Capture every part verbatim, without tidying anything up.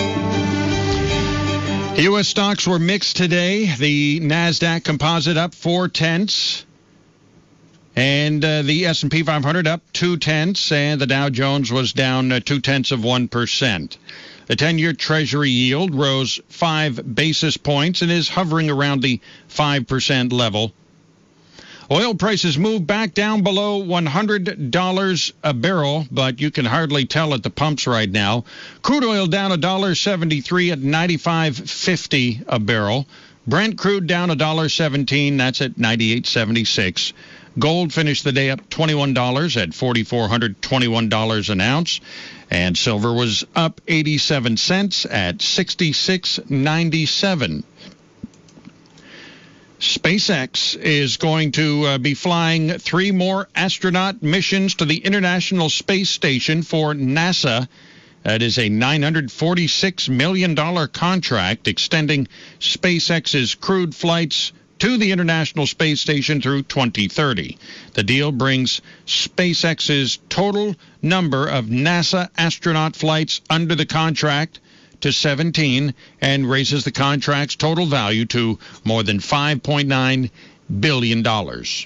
U S stocks were mixed today. The NASDAQ composite up four tenths. And uh, the S and P five hundred up two tenths. And the Dow Jones was down uh, two tenths of one percent. The ten-year Treasury yield rose five basis points and is hovering around the five percent level. Oil prices moved back down below one hundred dollars a barrel, but you can hardly tell at the pumps right now. Crude oil down one dollar and seventy-three cents at ninety-five fifty a barrel. Brent crude down one dollar and seventeen cents, that's at ninety-eight seventy-six. Gold finished the day up twenty-one dollars at four thousand four hundred twenty-one dollars an ounce. And silver was up eighty-seven cents at sixty-six ninety-seven. SpaceX is going to uh, be flying three more astronaut missions to the International Space Station for NASA. That is a nine hundred forty-six million dollars contract extending SpaceX's crewed flights to the International Space Station through twenty thirty. The deal brings SpaceX's total number of NASA astronaut flights under the contract to seventeen and raises the contract's total value to more than five point nine billion dollars.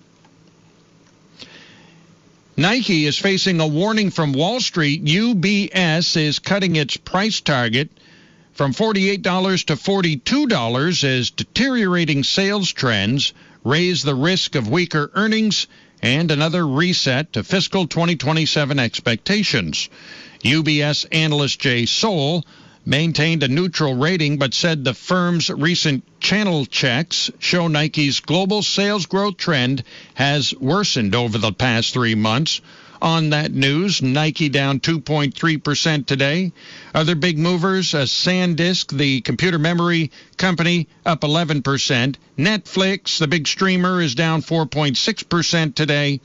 Nike is facing a warning from Wall Street. U B S is cutting its price target from forty-eight dollars to forty-two dollars as deteriorating sales trends raise the risk of weaker earnings and another reset to fiscal twenty twenty-seven expectations. U B S analyst Jay Soul maintained a neutral rating but said the firm's recent channel checks show Nike's global sales growth trend has worsened over the past three months. On that news, Nike down two point three percent today. Other big movers, uh, SanDisk, the computer memory company, up eleven percent. Netflix, the big streamer, is down four point six percent today.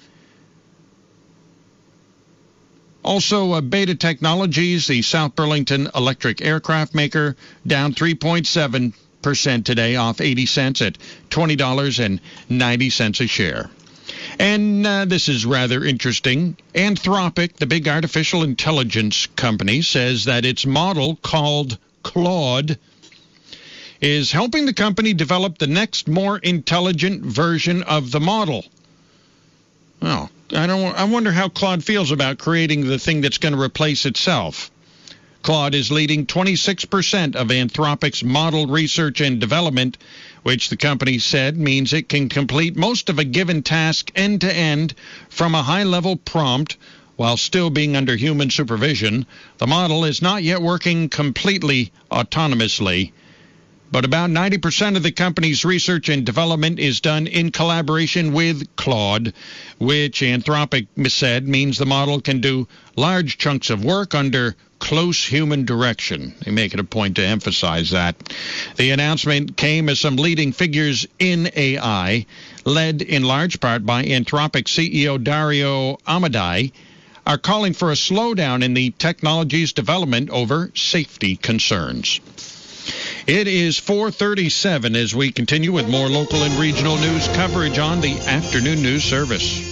Also, uh, Beta Technologies, the South Burlington electric aircraft maker, down three point seven percent today, off eighty cents at twenty dollars and ninety cents a share. And uh, this is rather interesting. Anthropic, the big artificial intelligence company, says that its model called Claude is helping the company develop the next more intelligent version of the model. Well, I don't. I wonder how Claude feels about creating the thing that's going to replace itself. Claude is leading twenty-six percent of Anthropic's model research and development, which the company said means it can complete most of a given task end-to-end from a high-level prompt while still being under human supervision. The model is not yet working completely autonomously, but about ninety percent of the company's research and development is done in collaboration with Claude, which Anthropic said means the model can do large chunks of work under close human direction. They make it a point to emphasize that. The announcement came as some leading figures in A I, led in large part by Anthropic C E O Dario Amodei, are calling for a slowdown in the technology's development over safety concerns. It is four thirty-seven as we continue with more local and regional news coverage on the Afternoon News Service.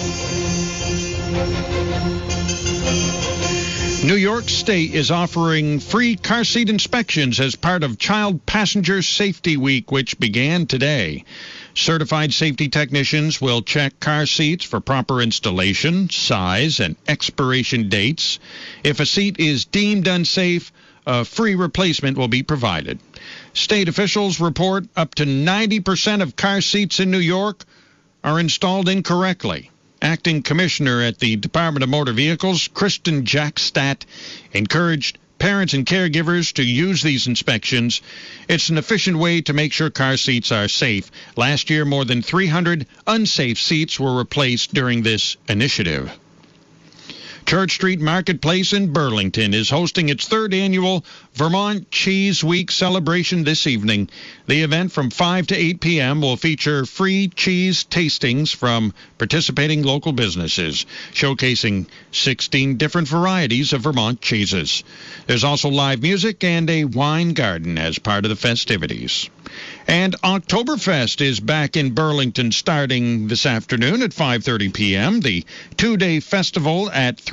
New York State is offering free car seat inspections as part of Child Passenger Safety Week, which began today. Certified safety technicians will check car seats for proper installation, size, and expiration dates. If a seat is deemed unsafe, a free replacement will be provided. State officials report up to ninety percent of car seats in New York are installed incorrectly. Acting Commissioner at the Department of Motor Vehicles, Kristen Jackstadt, encouraged parents and caregivers to use these inspections. It's an efficient way to make sure car seats are safe. Last year, more than three hundred unsafe seats were replaced during this initiative. Church Street Marketplace in Burlington is hosting its third annual Vermont Cheese Week celebration this evening. The event from five to eight p.m. will feature free cheese tastings from participating local businesses, showcasing sixteen different varieties of Vermont cheeses. There's also live music and a wine garden as part of the festivities. And Oktoberfest is back in Burlington starting this afternoon at five thirty p.m. The two-day festival at three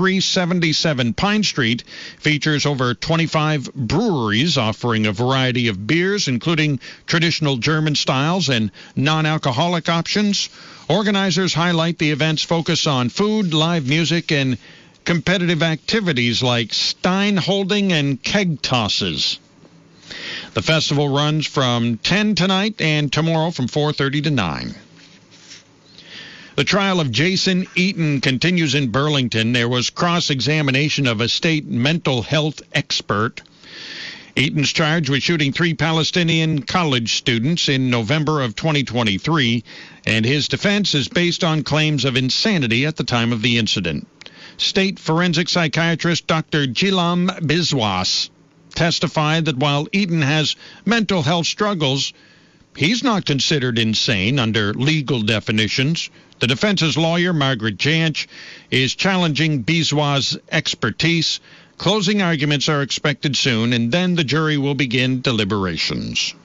three seventy-seven Pine Street features over twenty-five breweries offering a variety of beers, including traditional German styles and non-alcoholic options. Organizers highlight the event's focus on food, live music, and competitive activities like stein holding and keg tosses. The festival runs from ten tonight and tomorrow from four thirty to nine. The trial of Jason Eaton continues in Burlington. There was cross-examination of a state mental health expert. Eaton's charged with shooting three Palestinian college students in November of twenty twenty-three, and his defense is based on claims of insanity at the time of the incident. State forensic psychiatrist Doctor Jilam Biswas testified that while Eaton has mental health struggles, he's not considered insane under legal definitions. The defense's lawyer, Margaret Janch, is challenging Biswas' expertise. Closing arguments are expected soon, and then the jury will begin deliberations.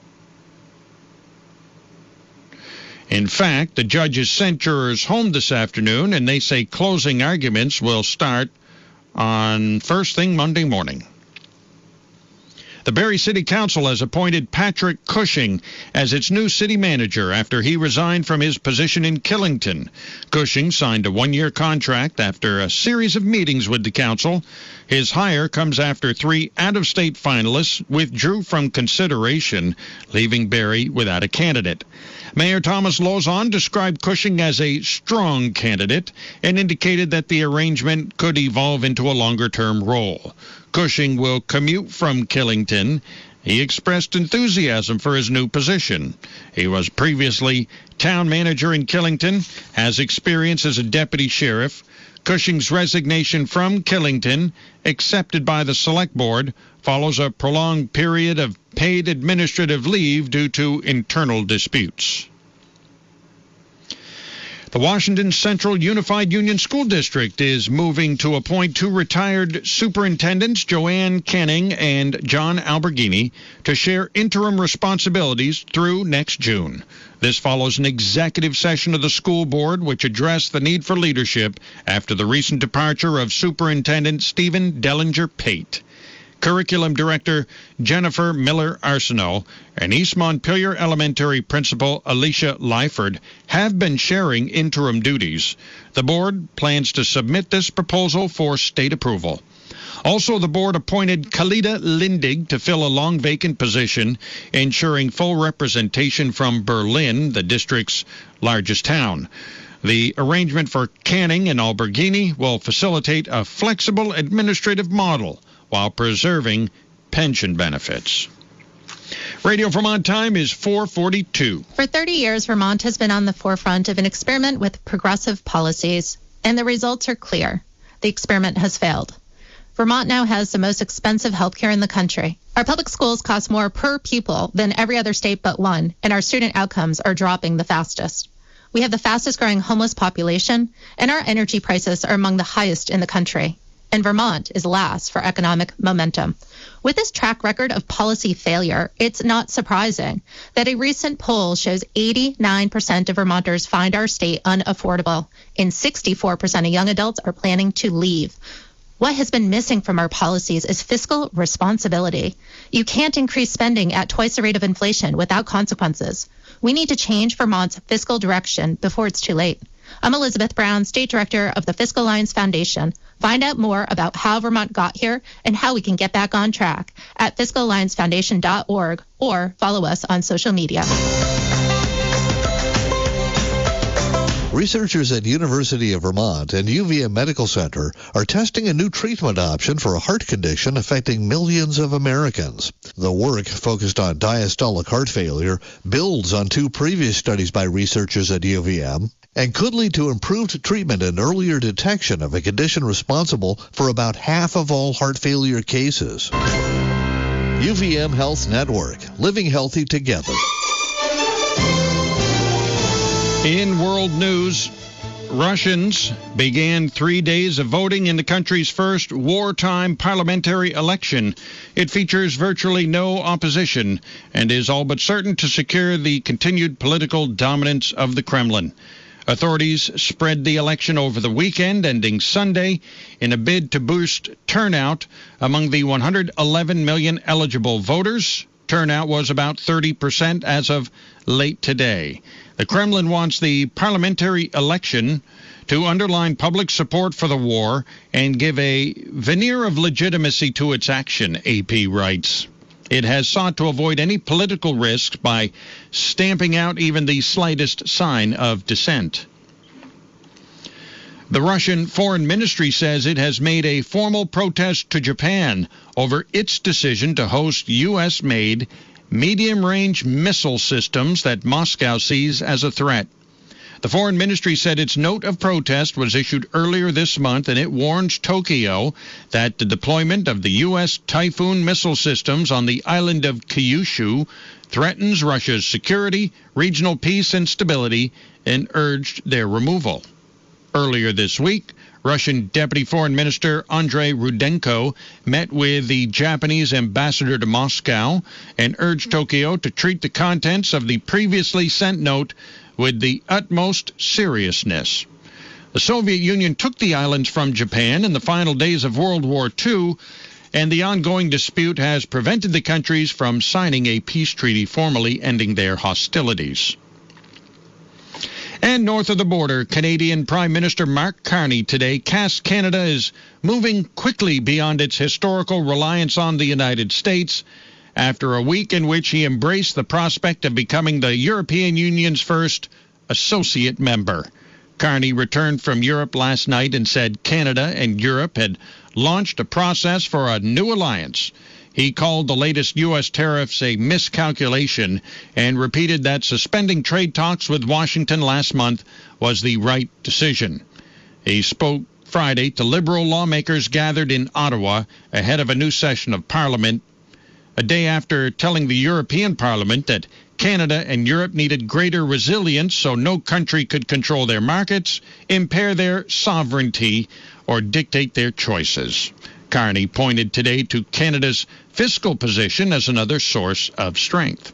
In fact, the judges sent jurors home this afternoon, and they say closing arguments will start on first thing Monday morning. The Barrie City Council has appointed Patrick Cushing as its new city manager after he resigned from his position in Killington. Cushing signed a one-year contract after a series of meetings with the council. His hire comes after three out-of-state finalists withdrew from consideration, leaving Barrie without a candidate. Mayor Thomas Lauzon described Cushing as a strong candidate and indicated that the arrangement could evolve into a longer-term role. Cushing will commute from Killington. He expressed enthusiasm for his new position. He was previously town manager in Killington, has experience as a deputy sheriff. Cushing's resignation from Killington, accepted by the Select Board, follows a prolonged period of paid administrative leave due to internal disputes. The Washington Central Unified Union School District is moving to appoint two retired superintendents, Joanne Canning and John Alberghini, to share interim responsibilities through next June. This follows an executive session of the school board which addressed the need for leadership after the recent departure of Superintendent Stephen Dellinger Pate. Curriculum Director Jennifer Miller-Arsenault and East Montpelier Elementary Principal Alicia Lyford have been sharing interim duties. The board plans to submit this proposal for state approval. Also, the board appointed Kalida Lindig to fill a long vacant position, ensuring full representation from Berlin, the district's largest town. The arrangement for Canning and Alberghini will facilitate a flexible administrative model while preserving pension benefits. Radio Vermont time is four forty-two. For thirty years, Vermont has been on the forefront of an experiment with progressive policies, and the results are clear. The experiment has failed. Vermont now has the most expensive health care in the country. Our public schools cost more per pupil than every other state but one, and our student outcomes are dropping the fastest. We have the fastest growing homeless population, and our energy prices are among the highest in the country. And Vermont is last for economic momentum. With this track record of policy failure, it's not surprising that a recent poll shows eighty-nine percent of Vermonters find our state unaffordable, and sixty-four percent of young adults are planning to leave. What has been missing from our policies is fiscal responsibility. You can't increase spending at twice the rate of inflation without consequences. We need to change Vermont's fiscal direction before it's too late. I'm Elizabeth Brown, State Director of the Fiscal Alliance Foundation. Find out more about how Vermont got here and how we can get back on track at fiscal alliance foundation dot org or follow us on social media. Researchers at University of Vermont and U V M Medical Center are testing a new treatment option for a heart condition affecting millions of Americans. The work, focused on diastolic heart failure, builds on two previous studies by researchers at U V M and could lead to improved treatment and earlier detection of a condition responsible for about half of all heart failure cases. U V M Health Network, living healthy together. In world news, Russians began three days of voting in the country's first wartime parliamentary election. It features virtually no opposition and is all but certain to secure the continued political dominance of the Kremlin. Authorities spread the election over the weekend, ending Sunday, in a bid to boost turnout among the one hundred eleven million eligible voters. Turnout was about thirty percent as of late today. The Kremlin wants the parliamentary election to underline public support for the war and give a veneer of legitimacy to its action, A P writes. It has sought to avoid any political risks by stamping out even the slightest sign of dissent. The Russian Foreign Ministry says it has made a formal protest to Japan over its decision to host U S-made medium-range missile systems that Moscow sees as a threat. The Foreign Ministry said its note of protest was issued earlier this month, and it warns Tokyo that the deployment of the U S Typhoon missile systems on the island of Kyushu threatens Russia's security, regional peace, and stability, and urged their removal. Earlier this week, Russian Deputy Foreign Minister Andrei Rudenko met with the Japanese ambassador to Moscow and urged Tokyo to treat the contents of the previously sent note with the utmost seriousness. The Soviet Union took the islands from Japan in the final days of World War Two, and the ongoing dispute has prevented the countries from signing a peace treaty formally ending their hostilities. And north of the border, Canadian Prime Minister Mark Carney today cast Canada as moving quickly beyond its historical reliance on the United States after a week in which he embraced the prospect of becoming the European Union's first associate member. Carney returned from Europe last night and said Canada and Europe had launched a process for a new alliance. He called the latest U S tariffs a miscalculation and repeated that suspending trade talks with Washington last month was the right decision. He spoke Friday to Liberal lawmakers gathered in Ottawa ahead of a new session of Parliament, a day after telling the European Parliament that Canada and Europe needed greater resilience so no country could control their markets, impair their sovereignty, or dictate their choices. Carney pointed today to Canada's fiscal position as another source of strength.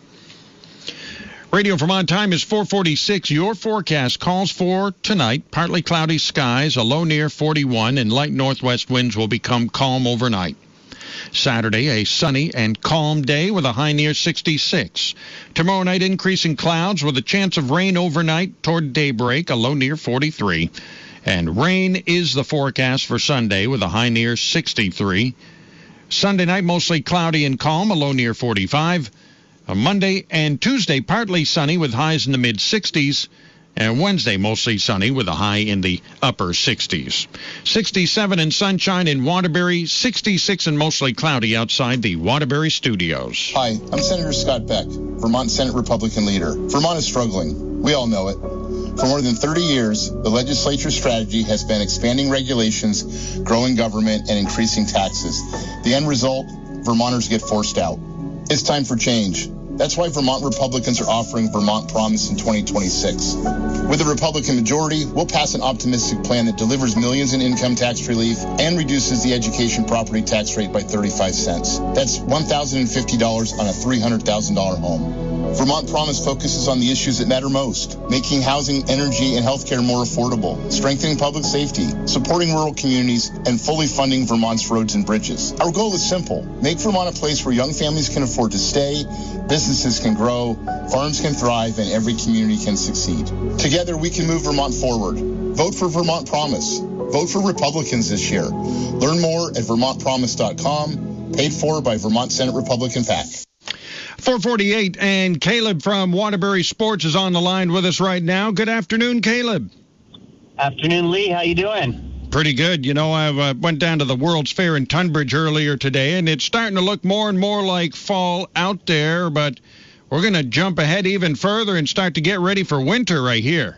Radio Vermont time is four forty-six. Your forecast calls for tonight partly cloudy skies, a low near forty-one, and light northwest winds will become calm overnight. Saturday, a sunny and calm day with a high near sixty-six. Tomorrow night, increasing clouds with a chance of rain overnight toward daybreak, a low near forty-three. And rain is the forecast for Sunday with a high near sixty-three. Sunday night, mostly cloudy and calm, a low near forty-five. On Monday and Tuesday, partly sunny with highs in the mid-sixties. And Wednesday, mostly sunny with a high in the upper sixties. sixty-seven and sunshine in Waterbury, sixty-six and mostly cloudy outside the Waterbury studios. Hi, I'm Senator Scott Beck, Vermont Senate Republican leader. Vermont is struggling. We all know it. For more than thirty years, the legislature's strategy has been expanding regulations, growing government, and increasing taxes. The end result, Vermonters get forced out. It's time for change. That's why Vermont Republicans are offering Vermont Promise in twenty twenty-six. With a Republican majority, we'll pass an optimistic plan that delivers millions in income tax relief and reduces the education property tax rate by thirty-five cents. That's one thousand fifty dollars on a three hundred thousand dollars home. Vermont Promise focuses on the issues that matter most, making housing, energy, and healthcare more affordable, strengthening public safety, supporting rural communities, and fully funding Vermont's roads and bridges. Our goal is simple. Make Vermont a place where young families can afford to stay, businesses can grow, farms can thrive, and every community can succeed. Together, we can move Vermont forward. Vote for Vermont Promise. Vote for Republicans this year. Learn more at vermont promise dot com, paid for by Vermont Senate Republican PAC. four forty-eight, and Caleb from Waterbury Sports is on the line with us right now. Good afternoon, Caleb. Afternoon, Lee. How you doing? Pretty good. You know, I uh, went down to the World's Fair in Tunbridge earlier today, and it's starting to look more and more like fall out there, but we're going to jump ahead even further and start to get ready for winter right here.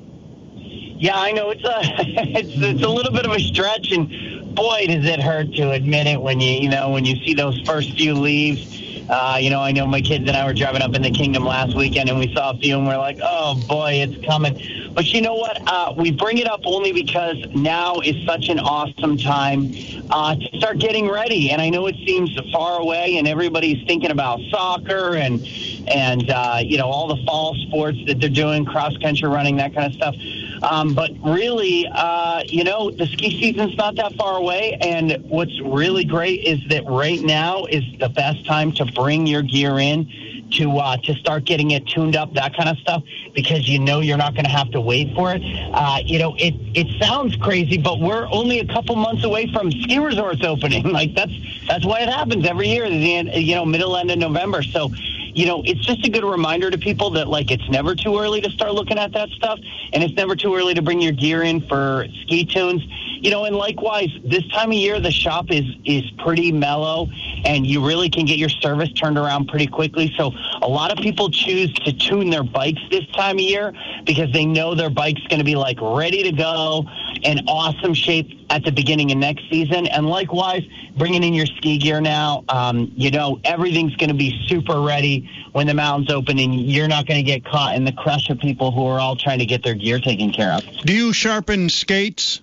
Yeah, I know. It's a, it's, it's a little bit of a stretch, and boy, does it hurt to admit it when you, you know, when you see those first few leaves. Uh, you know, I know my kids and I were driving up in the Kingdom last weekend, and we saw a few, and we're like, oh, boy, it's coming. But you know what? Uh, we bring it up only because now is such an awesome time uh, to start getting ready. And I know it seems far away, and everybody's thinking about soccer and and, uh, you know, all the fall sports that they're doing, cross-country running, that kind of stuff. Um, but really, uh, you know, the ski season's not that far away, and what's really great is that right now is the best time to bring your gear in to uh, to start getting it tuned up, that kind of stuff, because you know you're not going to have to wait for it. Uh, you know, it it sounds crazy, but we're only a couple months away from ski resorts opening. Like, that's that's why it happens every year, the end, you know, middle end of November. So, you know, it's just a good reminder to people that, like, it's never too early to start looking at that stuff, and it's never too early to bring your gear in for ski tunes. You know, and likewise, this time of year, the shop is is pretty mellow, and you really can get your service turned around pretty quickly. So a lot of people choose to tune their bikes this time of year because they know their bike's going to be, like, ready to go in awesome shape at the beginning of next season. And likewise, bringing in your ski gear now, um, you know, everything's going to be super ready when the mountains open, and you're not going to get caught in the crush of people who are all trying to get their gear taken care of. Do you sharpen skates?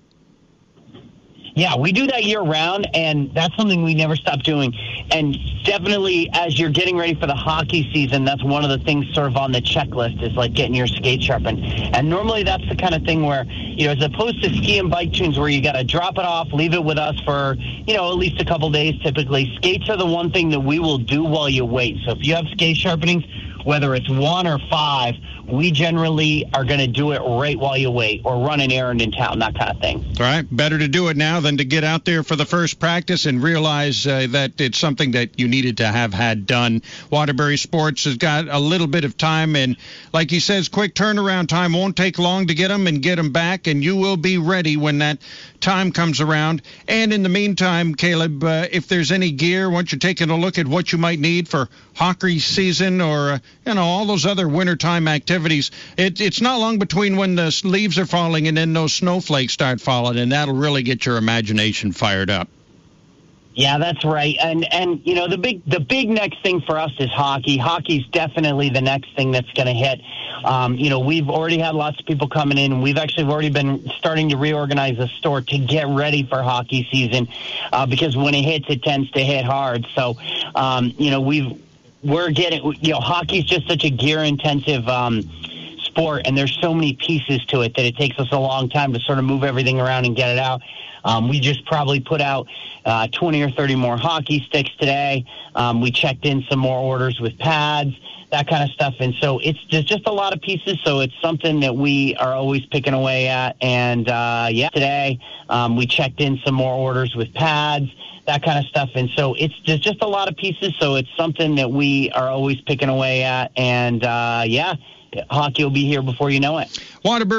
Yeah, we do that year-round, and that's something we never stop doing. And definitely, as you're getting ready for the hockey season, that's one of the things sort of on the checklist is, like, getting your skate sharpened. And normally that's the kind of thing where, you know, as opposed to ski and bike tunes where you got to drop it off, leave it with us for, you know, at least a couple days typically, skates are the one thing that we will do while you wait. So if you have skate sharpenings, whether it's one or five, we generally are going to do it right while you wait or run an errand in town, that kind of thing. All right. Better to do it now than to get out there for the first practice and realize uh, that it's something that you needed to have had done. Waterbury Sports has got a little bit of time, and like he says, quick turnaround time. Won't take long to get them and get them back, and you will be ready when that time comes around. And in the meantime, Caleb, uh, if there's any gear, once you're taking a look at what you might need for hockey season or, uh, you know, all those other wintertime activities, It, it's not long between when the leaves are falling and then those snowflakes start falling, and that'll really get your imagination fired up. Yeah, that's right. And, and you know, the big the big next thing for us is hockey. Hockey's definitely the next thing that's going to hit. Um, you know, we've already had lots of people coming in. We've actually already been starting to reorganize the store to get ready for hockey season uh, because when it hits, it tends to hit hard. So, um, you know, we've we're getting, you know, hockey's just such a gear-intensive um, sport, and there's so many pieces to it that it takes us a long time to sort of move everything around and get it out. Um, we just probably put out uh, twenty or thirty more hockey sticks today. Um, we checked in some more orders with pads, that kind of stuff. And so it's just, just a lot of pieces. So it's something that we are always picking away at. And, uh, yeah, today um, we checked in some more orders with pads, that kind of stuff. And so it's just, just a lot of pieces. So it's something that we are always picking away at. And, uh, yeah, hockey will be here before you know it. Waterbury